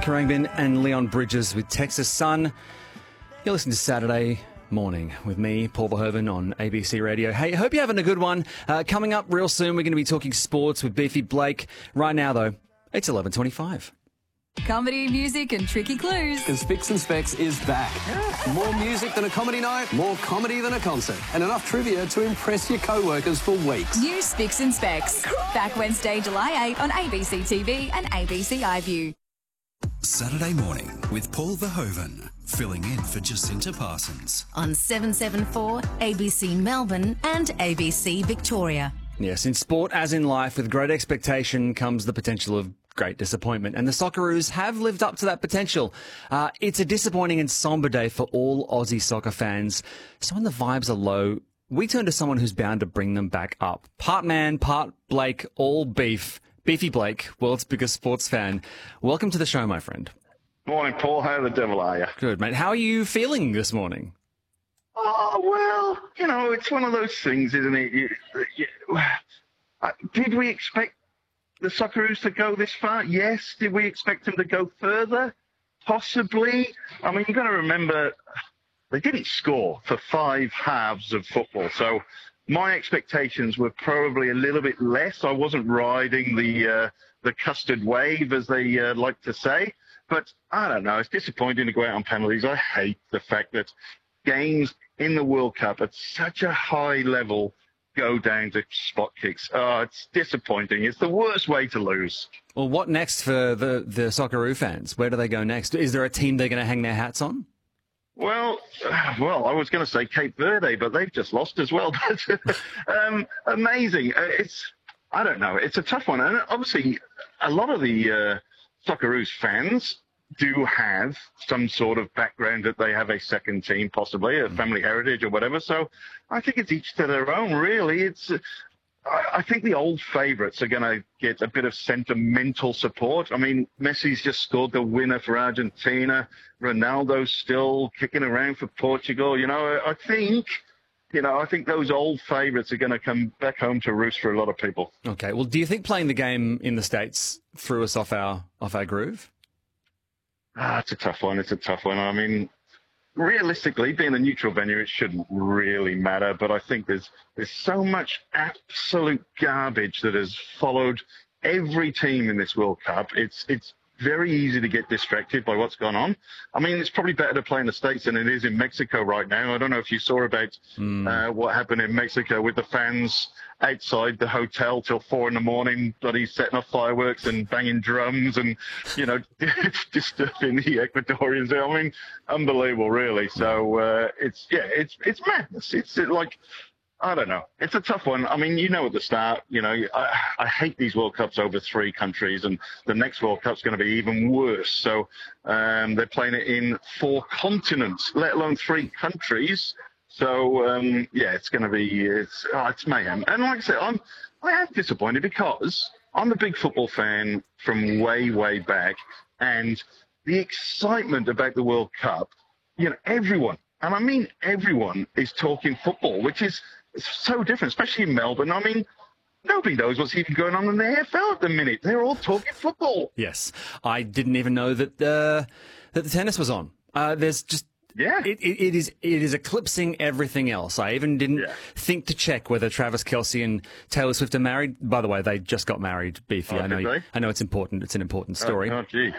Khruangbin and Leon Bridges with Texas Sun. You're listening to Saturday Morning with me, Paul Verhoeven, on ABC Radio. Hey, hope you're having a good one. Coming up real soon, we're going to be talking sports with Beefy Blake. Right now, though, it's 11:25. Comedy, music and tricky clues. Because Spicks and Specs is back. More music than a comedy night, more comedy than a concert, and enough trivia to impress your co-workers for weeks. New Spicks and Specs. Back Wednesday, July 8 on ABC TV and ABC iView. Saturday Morning with Paul Verhoeven, filling in for Jacinta Parsons. On 774, ABC Melbourne and ABC Victoria. Yes, in sport as in life, with great expectation comes the potential of great disappointment. And the Socceroos have lived up to that potential. It's a disappointing and sombre day for all Aussie soccer fans. So when the vibes are low, we turn to someone who's bound to bring them back up. Part man, part Blake, all beef. Beefy Blake, world's biggest sports fan. Welcome to the show, my friend. Morning, Paul. How the devil are you? Good, mate. How are you feeling this morning? Oh, well, it's one of those things, isn't it? Did we expect the Socceroos to go this far? Yes. Did we expect them to go further? Possibly. I mean, you've got to remember, they didn't score for 5 halves of football, so my expectations were probably a little bit less. I wasn't riding the custard wave, as they like to say. But I don't know. It's disappointing to go out on penalties. I hate the fact that games in the World Cup at such a high level go down to spot kicks. Oh, it's disappointing. It's the worst way to lose. Well, what next for the Socceroo fans? Where do they go next? Is there a team they're going to hang their hats on? Well, I was going to say Cape Verde, but they've just lost as well. Amazing. I don't know. It's a tough one. And obviously, a lot of the Socceroos fans do have some sort of background that they have a second team, possibly a family heritage or whatever. So I think it's each to their own, really. I think the old favourites are going to get a bit of sentimental support. I mean, Messi's just scored the winner for Argentina. Ronaldo's still kicking around for Portugal. I think those old favourites are going to come back home to roost for a lot of people. Okay. Well, do you think playing the game in the States threw us off our groove? It's a tough one. I mean, realistically, being a neutral venue, it shouldn't really matter. But I think there's so much absolute garbage that has followed every team in this World Cup. It's very easy to get distracted by what's gone on. I mean, it's probably better to play in the States than it is in Mexico right now. I don't know if you saw about what happened in Mexico with the fans outside the hotel till 4 a.m, bloody setting off fireworks and banging drums and, disturbing the Ecuadorians. I mean, unbelievable, really. So it's madness. It's like, I don't know. It's a tough one. I mean, at the start, I hate these World Cups over 3 countries, and the next World Cup's going to be even worse. So they're playing it in 4 continents, let alone 3 countries. So, it's going to be, it's mayhem. And like I said, I am disappointed because I'm a big football fan from way, way back. And the excitement about the World Cup, everyone, and I mean everyone, is talking football, which is so different, especially in Melbourne. I mean, nobody knows what's even going on in the AFL at the minute. They're all talking football. Yes. I didn't even know that the tennis was on. There's just... Yeah. It is eclipsing everything else. I even didn't think to check whether Travis Kelce and Taylor Swift are married. By the way, they just got married, Beefy. Oh, I know it's important. It's an important story. Oh, gee.